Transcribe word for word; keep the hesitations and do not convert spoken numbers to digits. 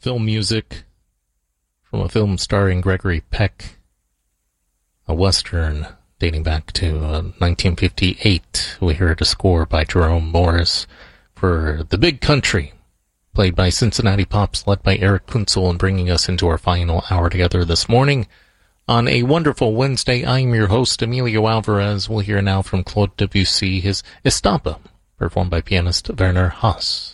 film music from a film starring Gregory Peck, a Western dating back to uh, nineteen fifty-eight. We heard a score by Jerome Morris for The Big Country, played by Cincinnati Pops, led by Eric Kunzel, and bringing us into our final hour together this morning. On a wonderful Wednesday, I'm your host, Emilio Alvarez. We'll hear now from Claude Debussy, his Estampa, performed by pianist Werner Haas.